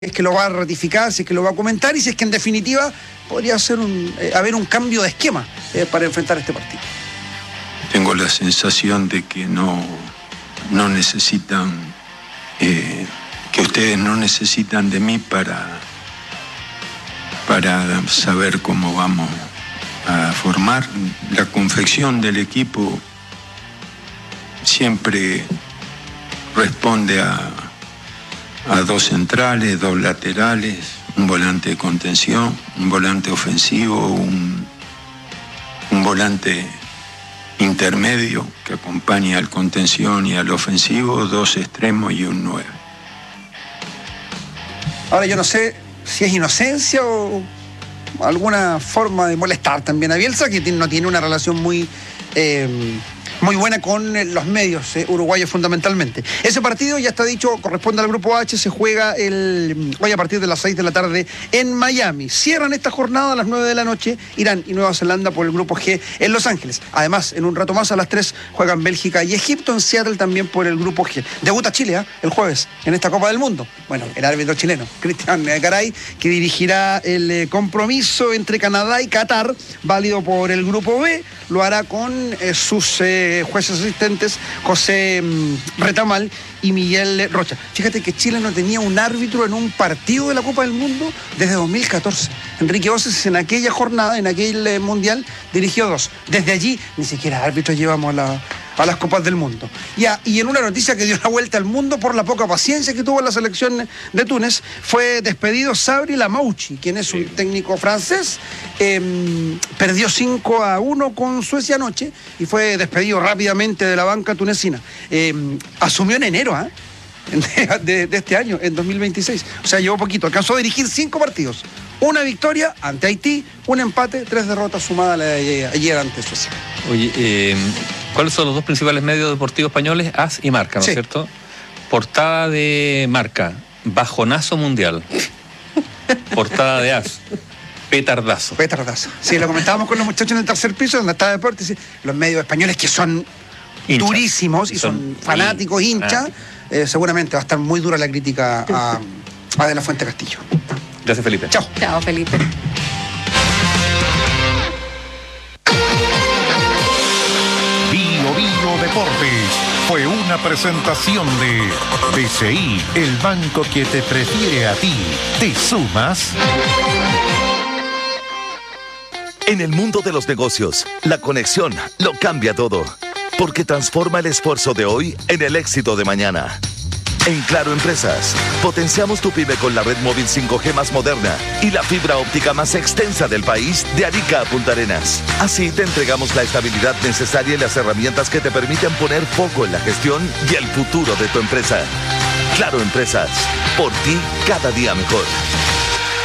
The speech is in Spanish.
es que lo va a ratificar, si es que lo va a comentar y si es que en definitiva podría ser haber un cambio de esquema para enfrentar este partido. Tengo la sensación de que no necesitan, que ustedes no necesitan de mí para saber cómo vamos a formar. La confección del equipo siempre responde a dos centrales, dos laterales, un volante de contención, un volante ofensivo, un volante intermedio que acompaña al contención y al ofensivo, dos extremos y un 9. Ahora yo no sé si es inocencia o alguna forma de molestar también a Bielsa, que no tiene una relación muy buena con los medios uruguayos fundamentalmente. Ese partido, ya está dicho, corresponde al Grupo H, se juega hoy a partir de las 6 de la tarde en Miami. Cierran esta jornada a las 9 de la noche Irán y Nueva Zelanda por el Grupo G en Los Ángeles. Además, en un rato más a las 3 juegan Bélgica y Egipto en Seattle también por el Grupo G. Debuta Chile el jueves en esta Copa del Mundo. Bueno, el árbitro chileno, Cristian Garay, que dirigirá el compromiso entre Canadá y Qatar, válido por el Grupo B. Lo hará con sus jueces asistentes José Retamal y Miguel Rocha. Fíjate que Chile no tenía un árbitro en un partido de la Copa del Mundo desde 2014. Enrique Oces en aquella jornada, en aquel mundial, dirigió 2. Desde allí ni siquiera árbitros llevamos a las Copas del Mundo. Y en una noticia que dio la vuelta al mundo por la poca paciencia que tuvo la selección de Túnez, fue despedido Sabri Lamouchi, quien es un técnico francés. Perdió 5-1 con Suecia anoche y fue despedido rápidamente de la banca tunecina. Asumió en enero de este año, en 2026. O sea, llevó poquito. Alcanzó a dirigir 5 partidos. Una victoria ante Haití, un empate, 3 derrotas sumadas ayer ante Suecia. Oye, ¿cuáles son los dos principales medios deportivos españoles? AS y Marca, ¿no es cierto? Portada de Marca, bajonazo mundial. Portada de AS, petardazo. Petardazo. Sí, lo comentábamos con los muchachos en el tercer piso, donde está Deportes. Sí, los medios españoles que son durísimos y son fanáticos, hinchas. Seguramente va a estar muy dura la crítica a De la Fuente Castillo. Gracias, Felipe. Chao. Chao, Felipe. Bio Deportes fue una presentación de BCI, el banco que te prefiere a ti. ¿Te sumas? En el mundo de los negocios, la conexión lo cambia todo, porque transforma el esfuerzo de hoy en el éxito de mañana. En Claro Empresas, potenciamos tu pyme con la red móvil 5G más moderna y la fibra óptica más extensa del país, de Arica a Punta Arenas. Así te entregamos la estabilidad necesaria y las herramientas que te permiten poner foco en la gestión y el futuro de tu empresa. Claro Empresas, por ti cada día mejor.